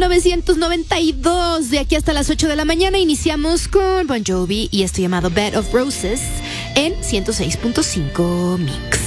1992. De aquí hasta las 8 de la mañana iniciamos con Bon Jovi y esto llamado Bed of Roses en 106.5 Mix.